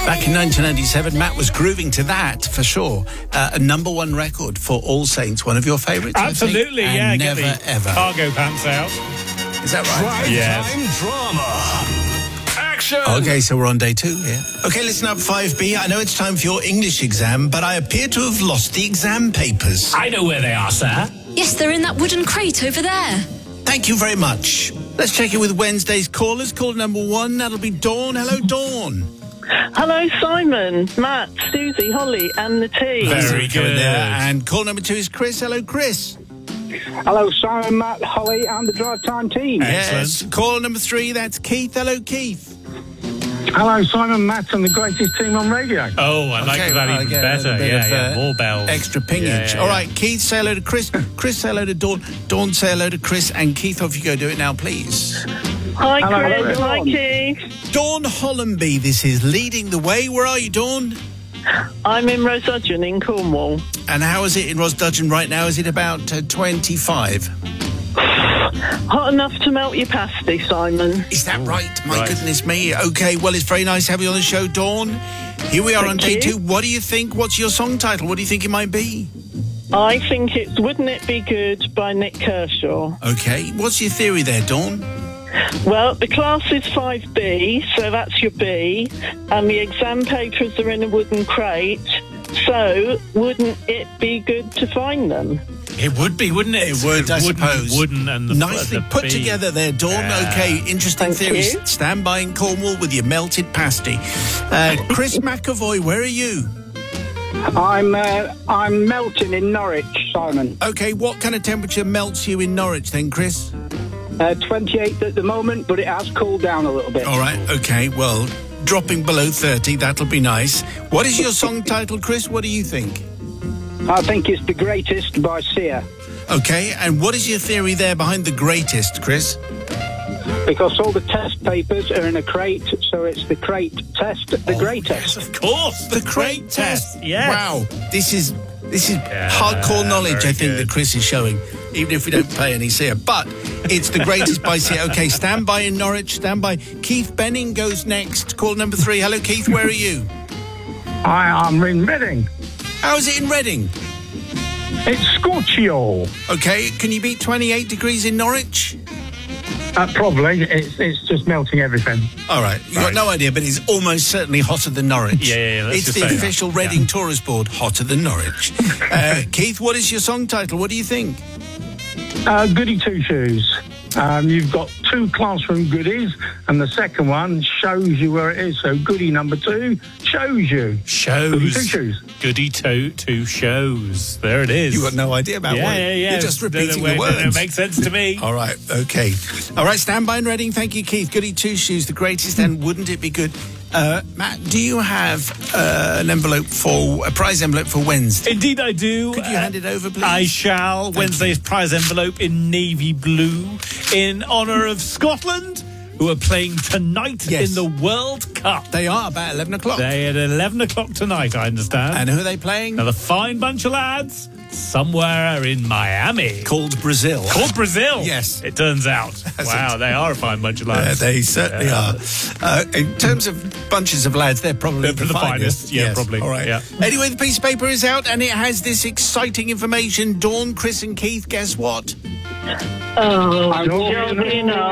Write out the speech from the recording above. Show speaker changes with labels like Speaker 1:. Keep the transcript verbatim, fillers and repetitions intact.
Speaker 1: Back in nineteen ninety-seven, Matt was grooving to that, for sure. Uh, a number one record for All Saints, one of your favourites,
Speaker 2: Absolutely,
Speaker 1: I think?
Speaker 2: yeah.
Speaker 1: And
Speaker 2: Get
Speaker 1: never,
Speaker 2: the
Speaker 1: ever.
Speaker 2: cargo pants out.
Speaker 1: Is that right?
Speaker 3: Prime
Speaker 2: Yes.
Speaker 3: Time Drama. Action!
Speaker 1: Okay, so we're on day two here. Okay, listen up, five B. I know it's time for your English exam, but I appear to have lost the exam papers.
Speaker 4: I know where they are, sir.
Speaker 5: Yes, they're in that wooden crate over there.
Speaker 1: Thank you very much. Let's check in with Wednesday's callers. Caller number one, that'll be Dawn. Hello, Dawn.
Speaker 6: Hello, Simon, Matt, Susie, Holly, and the team.
Speaker 2: Very
Speaker 1: Coming
Speaker 2: good.
Speaker 1: there. And call number two is Chris. Hello, Chris.
Speaker 7: Hello, Simon, Matt, Holly, and the Drive Time team.
Speaker 1: Yes. Caller number three, that's Keith. Hello, Keith.
Speaker 7: Hello, Simon, Matt, and the greatest team on radio.
Speaker 2: Oh, I like
Speaker 1: Okay,
Speaker 2: that
Speaker 1: well,
Speaker 2: even
Speaker 1: I get a
Speaker 2: better.
Speaker 1: little bit
Speaker 2: Yeah,
Speaker 1: of,
Speaker 2: yeah.
Speaker 1: uh,
Speaker 2: More bells.
Speaker 1: Extra pingage.
Speaker 2: Yeah, yeah,
Speaker 1: All
Speaker 2: yeah.
Speaker 1: right, Keith, say hello to Chris. Chris, say hello to Dawn. Dawn, say hello to Chris. And Keith, off you go. Do it now, please.
Speaker 6: Hi,
Speaker 7: Hello,
Speaker 6: Chris.
Speaker 7: hello.
Speaker 6: Hi, Keith.
Speaker 1: Dawn Hollenby, this is Leading the Way. Where are you, Dawn?
Speaker 6: I'm in Rosudgeon in Cornwall.
Speaker 1: And how is it in Rosdudgeon right now? Is it about uh, twenty-five?
Speaker 6: Hot enough to melt your pasty, Simon.
Speaker 1: Is that right? My
Speaker 2: right.
Speaker 1: goodness me. Okay, well, it's very nice having you on the show, Dawn. Here we are
Speaker 6: Thank
Speaker 1: on day
Speaker 6: you.
Speaker 1: two. What do you think? What's your song title? What do you think it might be?
Speaker 6: I think it's Wouldn't It Be Good by Nick Kershaw.
Speaker 1: Okay, what's your theory there, Dawn?
Speaker 6: Well, the class is five B, so that's your B, and the exam papers are in a wooden crate, so wouldn't it be good to find them?
Speaker 2: It would be, wouldn't it?
Speaker 1: It would, I
Speaker 2: wooden,
Speaker 1: suppose.
Speaker 2: Wooden and the
Speaker 1: Nicely
Speaker 2: the
Speaker 1: put
Speaker 2: B.
Speaker 1: together there, Dawn.
Speaker 2: Yeah.
Speaker 1: Okay, interesting
Speaker 6: Thank
Speaker 1: theory.
Speaker 6: you.
Speaker 1: Stand by in Cornwall with your melted pasty. Uh, Chris McAvoy, where are you?
Speaker 7: I'm uh, I'm melting in Norwich, Simon.
Speaker 1: Okay, what kind of temperature melts you in Norwich then, Chris?
Speaker 7: Uh, twenty-eight at the moment, but it has cooled down a little bit.
Speaker 1: All right, okay, well, dropping below thirty, that'll be nice. What is your song title, Chris? What do you think?
Speaker 7: I think it's The Greatest by Sia,
Speaker 1: Okay, and what is your theory there behind the greatest, Chris?
Speaker 7: because all the test papers are in a crate, so it's the crate test, the greatest.
Speaker 2: Of course,
Speaker 1: The crate test.
Speaker 2: Yes.
Speaker 1: Wow, this is this is
Speaker 2: Yeah,
Speaker 1: hardcore knowledge,
Speaker 2: very
Speaker 1: I think,
Speaker 2: good.
Speaker 1: that Chris is showing, even if we don't play any Sia. But it's the greatest by Sia. Okay, stand by in Norwich, stand by. Keith Benning goes next. Call number three. Hello, Keith, where are you?
Speaker 7: I am in Reading.
Speaker 1: How is it in Reading?
Speaker 7: It's Scorchio.
Speaker 1: Okay, can you beat twenty-eight degrees in Norwich?
Speaker 7: Uh, probably. It's it's just melting everything.
Speaker 1: All right, you got
Speaker 2: Right.
Speaker 1: no idea, but it's almost certainly hotter than Norwich.
Speaker 2: Yeah, yeah, yeah, let's
Speaker 1: It's
Speaker 2: just
Speaker 1: the
Speaker 2: say that.
Speaker 1: official Reading Tourist Board, hotter than Norwich. uh, Keith, what is your song title? What do you think?
Speaker 7: Uh, goody two shoes. Um, you've got two classroom goodies, and the second one shows you where it is. So goody number two shows you.
Speaker 2: Shows.
Speaker 7: Goody two shoes.
Speaker 2: Goody two, two shows. There it is.
Speaker 1: You got no idea about
Speaker 2: yeah,
Speaker 1: what
Speaker 2: yeah, yeah.
Speaker 1: You're just
Speaker 2: No, no,
Speaker 1: repeating
Speaker 2: wait,
Speaker 1: the
Speaker 2: no, no,
Speaker 1: words.
Speaker 2: It makes sense to me.
Speaker 1: All right, okay. All right, stand by in Reading. Thank you, Keith. Goody two shoes, the greatest, and wouldn't it be good? Uh, Matt, do you have uh, an envelope for a prize envelope for Wednesday?
Speaker 2: Indeed, I do.
Speaker 1: Could you
Speaker 2: Uh,
Speaker 1: hand it over, please?
Speaker 2: I shall. Wednesday's prize envelope in navy blue in honour of Scotland, who are playing tonight
Speaker 1: Yes.
Speaker 2: in the World Cup.
Speaker 1: They are about eleven o'clock.
Speaker 2: They at eleven o'clock tonight, I understand.
Speaker 1: And who are they playing?
Speaker 2: Another fine bunch of lads somewhere in Miami.
Speaker 1: Called Brazil.
Speaker 2: Called Brazil.
Speaker 1: Yes.
Speaker 2: It turns out. Wow, they are a fine bunch of
Speaker 1: Uh,
Speaker 2: lads.
Speaker 1: they certainly
Speaker 2: Yeah.
Speaker 1: are. Uh, in terms of bunches of lads, they're probably
Speaker 2: They're
Speaker 1: the,
Speaker 2: the finest. Yeah,
Speaker 1: Yes.
Speaker 2: probably.
Speaker 1: All right.
Speaker 2: Yeah.
Speaker 1: Anyway, the piece of paper is out, and it has this exciting information. Dawn, Chris, and Keith, guess what?
Speaker 6: Oh,
Speaker 7: I'm
Speaker 6: Georgina.